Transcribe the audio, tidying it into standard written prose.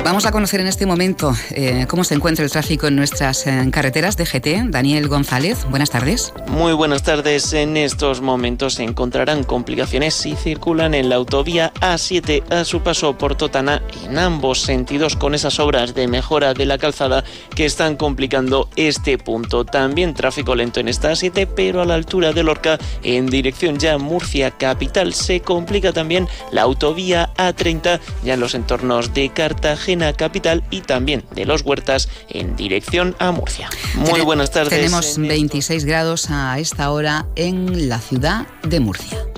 Vamos a conocer en este momento cómo se encuentra el tráfico en nuestras carreteras de GT. Daniel González, buenas tardes. Muy buenas tardes. En estos momentos se encontrarán complicaciones si circulan en la autovía A7 a su paso por Totana en ambos sentidos, con esas obras de mejora de la calzada que están complicando este punto. También tráfico lento en esta A7, pero a la altura de Lorca en dirección ya Murcia capital. Se complica también la autovía A30 ya en los entornos de Cartagena capital y también de Los Huertas en dirección a Murcia. Muy buenas tardes. Tenemos 26 grados a esta hora en la ciudad de Murcia.